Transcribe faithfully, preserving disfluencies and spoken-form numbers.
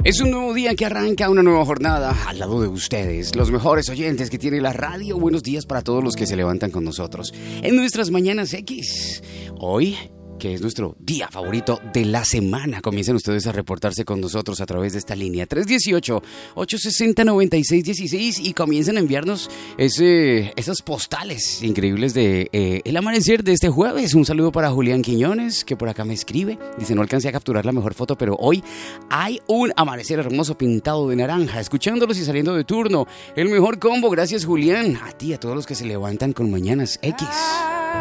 Es un nuevo día que arranca, una nueva jornada al lado de ustedes, los mejores oyentes que tiene la radio. Buenos días para todos los que se levantan con nosotros en nuestras Mañanas X. Hoy, que es nuestro día favorito de la semana, comiencen ustedes a reportarse con nosotros a través de esta línea tres uno ocho, ocho seis cero, nueve seis uno seis y comiencen a enviarnos ese, esas postales increíbles de eh, el amanecer de este jueves. Un saludo para Julián Quiñones, que por acá me escribe. Dice, no alcancé a capturar la mejor foto, pero hoy hay un amanecer hermoso pintado de naranja, escuchándolos y saliendo de turno. El mejor combo, gracias Julián. A ti, a todos los que se levantan con Mañanas X.